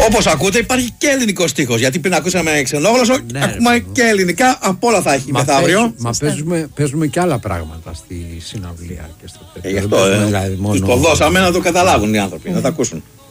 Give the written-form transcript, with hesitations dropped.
Όπως ακούτε, υπάρχει και ελληνικό στίχος. Γιατί πριν ακούσαμε ξενόγλωσσο, ακούμε και ελληνικά. Απ' όλα θα έχει μεθαύριο. Μα παίζουμε και άλλα πράγματα στη συναυλία και στο τέτοιο. Γι' αυτό τους το δώσαμε να το καταλάβουν οι άνθρωποι, να το ακούσουν.